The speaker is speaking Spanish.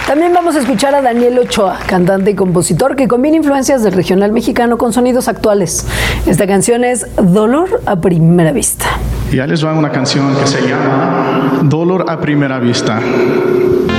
También vamos a escuchar a Daniel Ochoa, cantante y compositor que combina influencias del regional mexicano con sonidos actuales. Esta canción es Dolor a Primera Vista. Y ya les va una canción que se llama Dolor a Primera Vista.